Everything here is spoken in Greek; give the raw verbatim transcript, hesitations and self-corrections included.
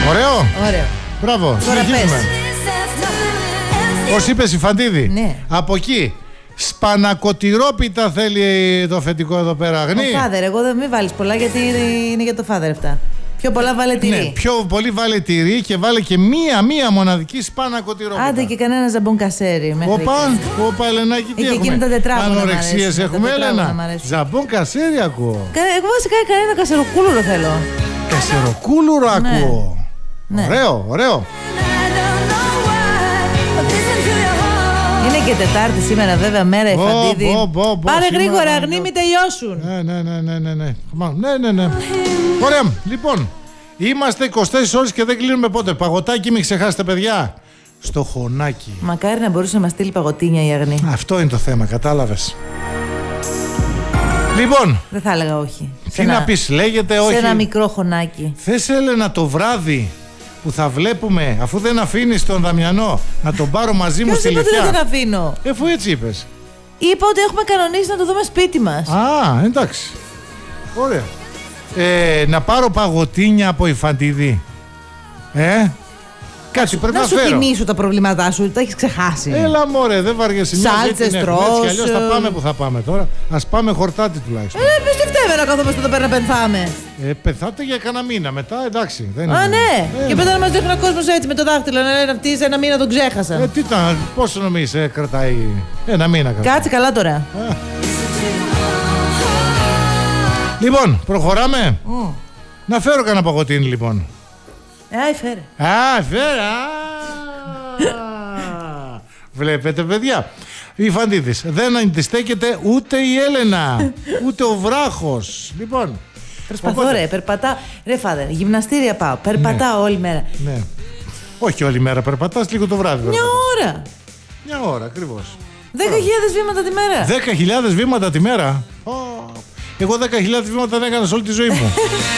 Ωραίο. Ωραίο. Μπράβο. Συνεχίζουμε. Πώς είπες η Φαντίδη? Ναι. Από εκεί. Σπανακοτηρόπιτα θέλει το αφεντικό εδώ πέρα. Αγνή. Ο φάδερ, εγώ δεν μην βάλεις πολλά γιατί είναι για το φάδερ αυτά. Πιο πολλά βάλε τυρί. Ναι, πιο πολύ βάλε τυρί και βάλε και μία, μία μοναδική σπανακοτηρόπιτα. Άντε και κανένα ζαμπόν κασέρι. Όπα, όπα, Ελενάκη, τι Εκεί έχουμε? εκείνα τα τετράγωνα μ' Ανορεξίες αρέσουν, έχουμε, τα τετράγωνα μ' Έλενα? αρέσουν. Ζαμπόν κασέρι ακούω. Κα- Εγώ βασικά κανένα κασεροκούλουρο θέλω. Κασεροκούλουρο ακούω. Ναι. Ωραίο, ωραίο. Είναι και Τετάρτη σήμερα, βέβαια, μέρα η Μπο, Φαντίδη. μπο, μπο, μπο, Πάρε σήμερα γρήγορα, θα αγνή, μιλάω. μην τελειώσουν. Ναι, ναι, ναι, ναι, ναι, ναι. Μα, ναι, ναι, ναι. Ωραία, λοιπόν. Είμαστε είκοσι τέσσερις ώρες και δεν κλείνουμε πότε. Παγωτάκι, μην ξεχάσετε, παιδιά. Στο χωνάκι. Μακάρι να μπορούσε να μας στείλει παγωτίνια η αγνή. Αυτό είναι το θέμα, κατάλαβες. Λοιπόν, Δεν θα έλεγα όχι. τι Σε ένα- να πεις, λέγεται όχι. Σε ένα μικρό χωνάκι. Θες, Έλενα, το βράδυ που θα βλέπουμε, αφού δεν αφήνεις τον Δαμιανό, να τον πάρω μαζί μου Ποιος στη είπε ότι δεν τον Λυφιά? αφήνω. Ε, αφού έτσι είπες. Είπα ότι έχουμε κανονίσει να το δούμε σπίτι μας. Α, εντάξει. Ωραία. Ε, να πάρω παγωτίνια από η Φαντίδη. Ε, κάτι πρέπει να, Να σου φέρω. θυμίσω τα προβλήματά σου, τα έχεις ξεχάσει. Έλα μωρέ, δεν βαριέσαι. Μια Σάλτσες, ζωή την έχουμε, τρως, έτσι κι αλλιώς θα ε. πάμε που θα πάμε τώρα. Ας πάμε χορτάτι τουλάχιστον. Ε, πες τι φταίμε να καθόμαστε εδώ πέρα να πενθάμε. Ε, πεθάτε για κανένα μήνα μετά, εντάξει. Δεν Α, είναι. ναι. Ε, Και μετά να μας δείχνει ο κόσμος έτσι με το δάχτυλο να λένε αυτοί σε ένα μήνα τον ξέχασαν. Ε, τι ήταν, πόσο νομίζεις ε, κρατάει ένα μήνα κρατάει. Κάτσε καλά τώρα. Λοιπόν, προχωράμε. Mm. Να φέρω κανένα παγωτίνι λοιπόν. Ε, φέρε. Α, φέρε. Α. Βλέπετε, παιδιά. Η Φαντίδης δεν αντιστέκεται ούτε η Έλενα, ούτε ο Βράχος. Λοιπόν. Προσπαθώ οπότε- ρε, περπατάω. Ρε φάδερ, γυμναστήρια πάω. Περπατάω όλη μέρα. Ναι. Όχι όλη μέρα περπατάς, λίγο το βράδυ. Μια περπατάς. ώρα. Μια ώρα, ακριβώς. Δέκα χιλιάδες βήματα τη μέρα. Δέκα χιλιάδες βήματα τη μέρα. Ω, εγώ δέκα χιλιάδες βήματα δεν έκανα σε όλη τη ζωή μου.